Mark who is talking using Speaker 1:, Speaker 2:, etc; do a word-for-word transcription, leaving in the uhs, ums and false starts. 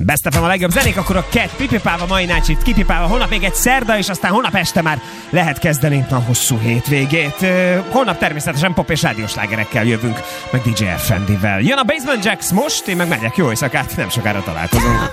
Speaker 1: Best ef em a legjobb zenék, akkor a Cat pipipálva, mai nácsit kipipálva, holnap még egy szerda, és aztán holnap este már lehet kezdeni a hosszú hétvégét. Holnap természetesen pop és rádióslágerekkel jövünk, meg dé dzsé ef em dé-vel. Jön a Basement Jaxx most, én meg megyek, jó éjszakát, nem sokára találkozunk.